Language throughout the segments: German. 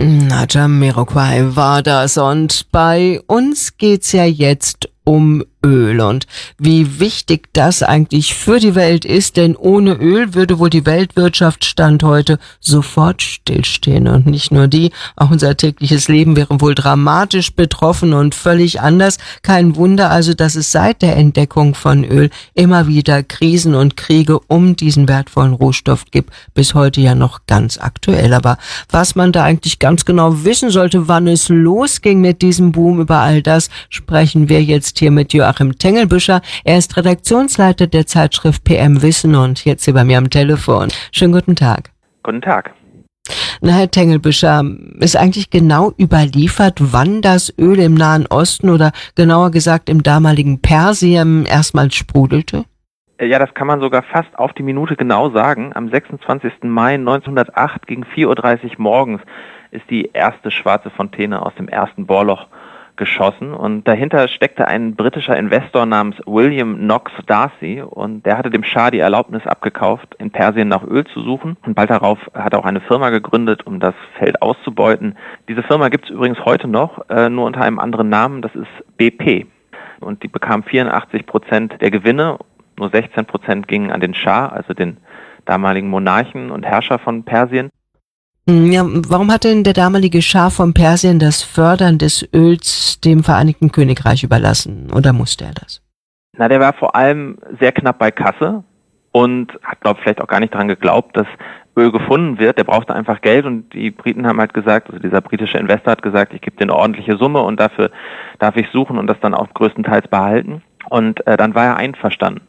Na, Jamiroquai war das, und bei uns geht's ja jetzt um Öl und wie wichtig das eigentlich für die Welt ist, denn ohne Öl würde wohl die Weltwirtschaft Stand heute sofort stillstehen, und nicht nur die, auch unser tägliches Leben wäre wohl dramatisch betroffen und völlig anders. Kein Wunder also, dass es seit der Entdeckung von Öl immer wieder Krisen und Kriege um diesen wertvollen Rohstoff gibt, bis heute ja noch ganz aktuell. Aber was man da eigentlich ganz genau wissen sollte, wann es losging mit diesem Boom, über all das sprechen wir jetzt hier mit Joachim Tengelbüscher. Er ist Redaktionsleiter der Zeitschrift PM Wissen und jetzt hier bei mir am Telefon. Schönen guten Tag. Guten Tag. Na, Herr Tengelbüscher, ist eigentlich genau überliefert, wann das Öl im Nahen Osten oder genauer gesagt im damaligen Persien erstmals sprudelte? Ja, das kann man sogar fast auf die Minute genau sagen. Am 26. Mai 1908 gegen 4:30 Uhr morgens ist die erste schwarze Fontäne aus dem ersten Bohrloch geschossen, und dahinter steckte ein britischer Investor namens William Knox D'Arcy, und der hatte dem Schah die Erlaubnis abgekauft, in Persien nach Öl zu suchen, und bald darauf hat er auch eine Firma gegründet, um das Feld auszubeuten. Diese Firma gibt es übrigens heute noch, nur unter einem anderen Namen, das ist BP, und die bekam 84% der Gewinne, nur 16% gingen an den Schah, also den damaligen Monarchen und Herrscher von Persien. Ja, warum hat denn der damalige Schah von Persien das Fördern des Öls dem Vereinigten Königreich überlassen, oder musste er das? Na, der war vor allem sehr knapp bei Kasse und hat, glaube ich, vielleicht auch gar nicht daran geglaubt, dass Öl gefunden wird. Der brauchte einfach Geld, und die Briten haben halt gesagt, also dieser britische Investor hat gesagt, ich gebe dir eine ordentliche Summe und dafür darf ich suchen und das dann auch größtenteils behalten. Und dann war er einverstanden.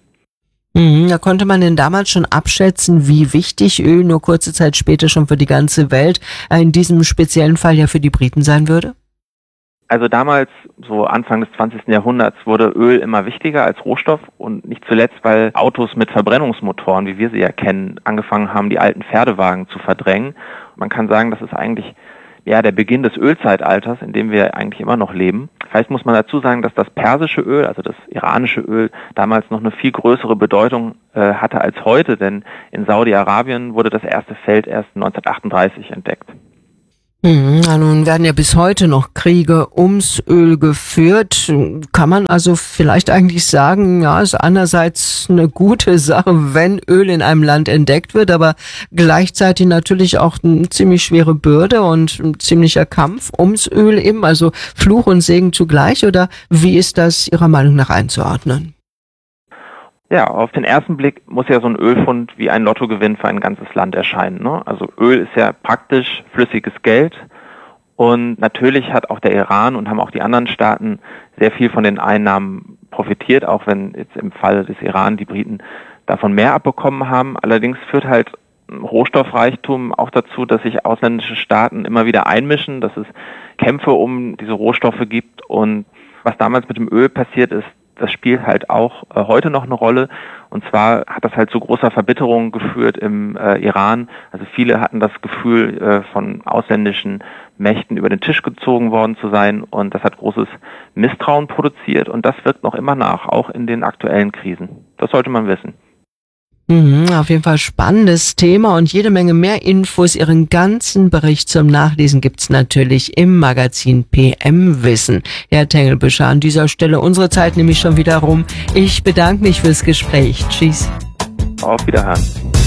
Da konnte man denn damals schon abschätzen, wie wichtig Öl nur kurze Zeit später schon für die ganze Welt, in diesem speziellen Fall ja für die Briten sein würde? Also damals, so Anfang des 20. Jahrhunderts, wurde Öl immer wichtiger als Rohstoff, und nicht zuletzt, weil Autos mit Verbrennungsmotoren, wie wir sie ja kennen, angefangen haben, die alten Pferdewagen zu verdrängen. Man kann sagen, das ist eigentlich der Beginn des Ölzeitalters, in dem wir eigentlich immer noch leben. Vielleicht muss man dazu sagen, dass das persische Öl, also das iranische Öl, damals noch eine viel größere Bedeutung hatte als heute, denn in Saudi-Arabien wurde das erste Feld erst 1938 entdeckt. Ja, nun werden ja bis heute noch Kriege ums Öl geführt. Kann man also vielleicht eigentlich sagen, ja, ist einerseits eine gute Sache, wenn Öl in einem Land entdeckt wird, aber gleichzeitig natürlich auch eine ziemlich schwere Bürde und ein ziemlicher Kampf ums Öl eben, also Fluch und Segen zugleich, oder wie ist das Ihrer Meinung nach einzuordnen? Ja, auf den ersten Blick muss ja so ein Ölfund wie ein Lottogewinn für ein ganzes Land erscheinen, ne? Also Öl ist ja praktisch flüssiges Geld, und natürlich hat auch der Iran und haben auch die anderen Staaten sehr viel von den Einnahmen profitiert, auch wenn jetzt im Fall des Iran die Briten davon mehr abbekommen haben. Allerdings führt halt Rohstoffreichtum auch dazu, dass sich ausländische Staaten immer wieder einmischen, dass es Kämpfe um diese Rohstoffe gibt, und was damals mit dem Öl passiert ist, das spielt halt auch heute noch eine Rolle, und zwar hat das halt zu großer Verbitterung geführt im Iran. Also viele hatten das Gefühl, von ausländischen Mächten über den Tisch gezogen worden zu sein, und das hat großes Misstrauen produziert, und das wirkt noch immer nach, auch in den aktuellen Krisen. Das sollte man wissen. Auf jeden Fall spannendes Thema und jede Menge mehr Infos. Ihren ganzen Bericht zum Nachlesen gibt's natürlich im Magazin PM Wissen. Herr Tengelbüscher, an dieser Stelle unsere Zeit nämlich schon wieder rum. Ich bedanke mich fürs Gespräch. Tschüss. Auf Wiederhören.